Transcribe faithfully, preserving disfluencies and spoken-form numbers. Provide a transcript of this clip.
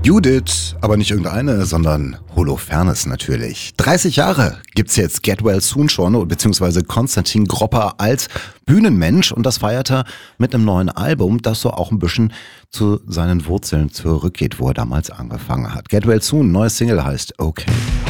Judith, aber nicht irgendeine, sondern Holofernes natürlich. dreißig Jahre gibt's jetzt Get Well Soon schon, beziehungsweise Konstantin Gropper als Bühnenmensch, und das feiert er mit einem neuen Album, das so auch ein bisschen zu seinen Wurzeln zurückgeht, wo er damals angefangen hat. Get Well Soon, neues Single heißt Okay.